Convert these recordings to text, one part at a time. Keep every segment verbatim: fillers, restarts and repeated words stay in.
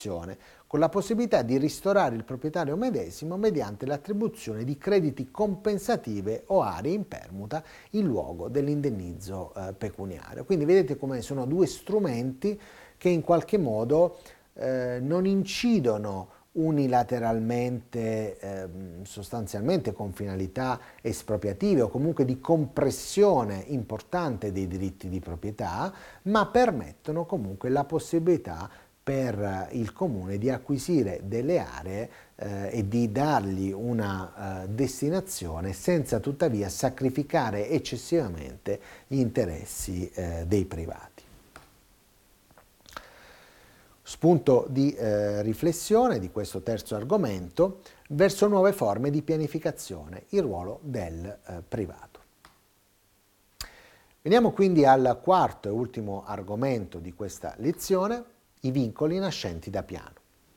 con la possibilità di ristorare il proprietario medesimo mediante l'attribuzione di crediti compensative o aree in permuta in luogo dell'indennizzo eh, pecuniario. Quindi vedete come sono due strumenti che in qualche modo eh, non incidono unilateralmente, eh, sostanzialmente con finalità espropriative o comunque di compressione importante dei diritti di proprietà, ma permettono comunque la possibilità per il comune di acquisire delle aree eh, e di dargli una eh, destinazione senza tuttavia sacrificare eccessivamente gli interessi eh, dei privati. Spunto di eh, riflessione di questo terzo argomento verso nuove forme di pianificazione, il ruolo del eh, privato. Veniamo quindi al quarto e ultimo argomento di questa lezione, i vincoli nascenti da piano.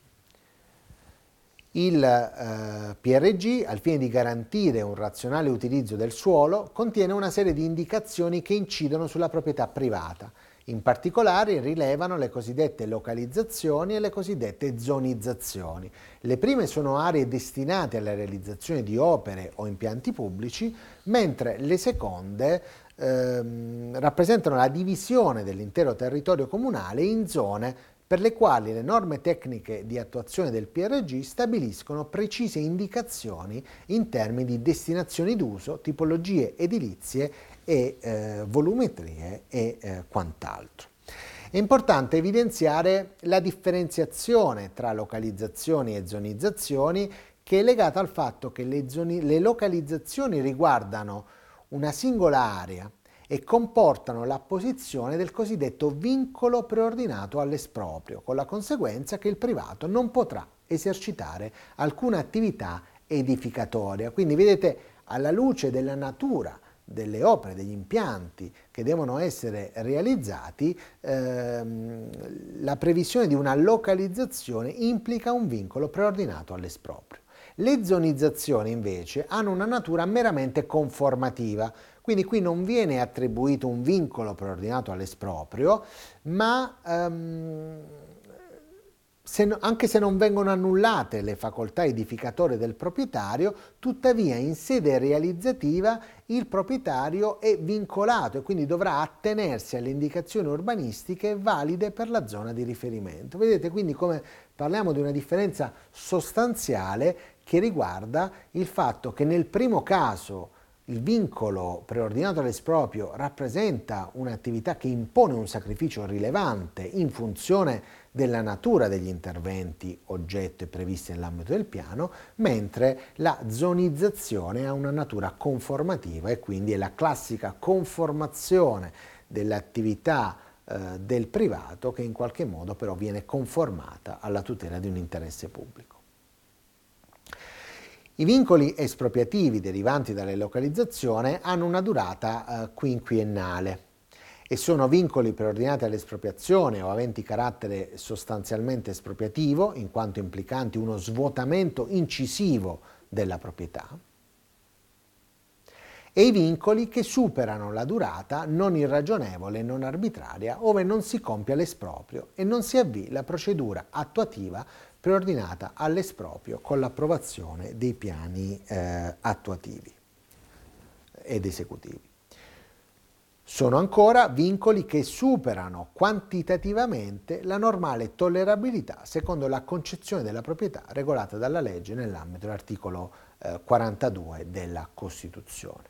Il eh, P R G, al fine di garantire un razionale utilizzo del suolo, contiene una serie di indicazioni che incidono sulla proprietà privata. In particolare rilevano le cosiddette localizzazioni e le cosiddette zonizzazioni. Le prime sono aree destinate alla realizzazione di opere o impianti pubblici, mentre le seconde ehm, rappresentano la divisione dell'intero territorio comunale in zone per le quali le norme tecniche di attuazione del P R G stabiliscono precise indicazioni in termini di destinazioni d'uso, tipologie edilizie e eh, volumetrie e eh, quant'altro. È importante evidenziare la differenziazione tra localizzazioni e zonizzazioni, che è legata al fatto che le, zoni, le localizzazioni riguardano una singola area e comportano l'apposizione del cosiddetto vincolo preordinato all'esproprio, con la conseguenza che il privato non potrà esercitare alcuna attività edificatoria. Quindi vedete, alla luce della natura delle opere, degli impianti che devono essere realizzati, ehm, la previsione di una localizzazione implica un vincolo preordinato all'esproprio. Le zonizzazioni invece hanno una natura meramente conformativa, quindi qui non viene attribuito un vincolo preordinato all'esproprio, ma ehm, se no, anche se non vengono annullate le facoltà edificatorie del proprietario, tuttavia in sede realizzativa il proprietario è vincolato e quindi dovrà attenersi alle indicazioni urbanistiche valide per la zona di riferimento. Vedete quindi come parliamo di una differenza sostanziale che riguarda il fatto che nel primo caso il vincolo preordinato all'esproprio rappresenta un'attività che impone un sacrificio rilevante in funzione della natura degli interventi oggetto e previsti nell'ambito del piano, mentre la zonizzazione ha una natura conformativa e quindi è la classica conformazione dell'attività eh, del privato che in qualche modo però viene conformata alla tutela di un interesse pubblico. I vincoli espropriativi derivanti dalle localizzazioni hanno una durata eh, quinquennale e sono vincoli preordinati all'espropriazione o aventi carattere sostanzialmente espropriativo, in quanto implicanti uno svuotamento incisivo della proprietà, e i vincoli che superano la durata non irragionevole e non arbitraria, ove non si compia l'esproprio e non si avvii la procedura attuativa preordinata all'esproprio con l'approvazione dei piani eh, attuativi ed esecutivi. Sono ancora vincoli che superano quantitativamente la normale tollerabilità secondo la concezione della proprietà regolata dalla legge nell'ambito dell'articolo eh, quarantadue della Costituzione.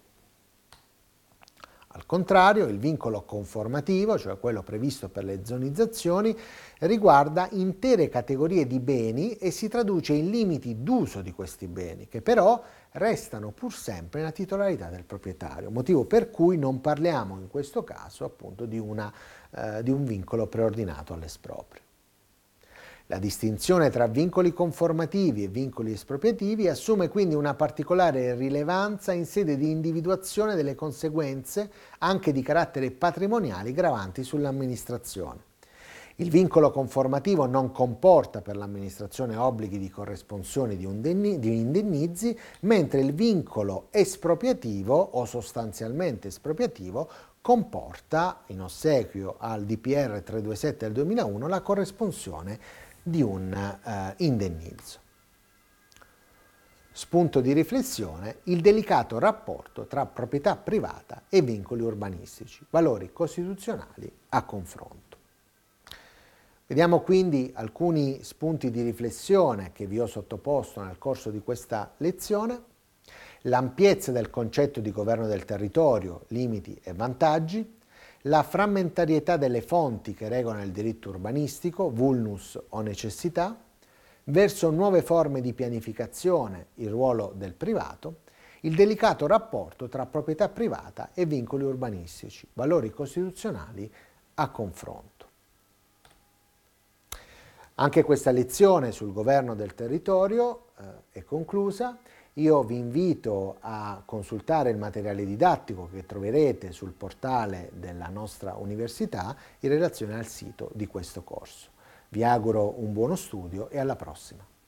Al contrario, il vincolo conformativo, cioè quello previsto per le zonizzazioni, riguarda intere categorie di beni e si traduce in limiti d'uso di questi beni, che però restano pur sempre nella titolarità del proprietario, motivo per cui non parliamo in questo caso appunto di, una, eh, di un vincolo preordinato all'esproprio. La distinzione tra vincoli conformativi e vincoli espropriativi assume quindi una particolare rilevanza in sede di individuazione delle conseguenze anche di carattere patrimoniali gravanti sull'amministrazione. Il vincolo conformativo non comporta per l'amministrazione obblighi di corresponsione di, di indennizi, mentre il vincolo espropriativo o sostanzialmente espropriativo comporta, in ossequio al D P R trecentoventisette del duemilauno, la corresponsione di un eh, indennizzo. Spunto di riflessione: il delicato rapporto tra proprietà privata e vincoli urbanistici, valori costituzionali a confronto. Vediamo quindi alcuni spunti di riflessione che vi ho sottoposto nel corso di questa lezione: l'ampiezza del concetto di governo del territorio, limiti e vantaggi, la frammentarietà delle fonti che regolano il diritto urbanistico, vulnus o necessità, verso nuove forme di pianificazione, il ruolo del privato, il delicato rapporto tra proprietà privata e vincoli urbanistici, valori costituzionali a confronto. Anche questa lezione sul governo del territorio eh, è conclusa. Io vi invito a consultare il materiale didattico che troverete sul portale della nostra università in relazione al sito di questo corso. Vi auguro un buono studio e alla prossima.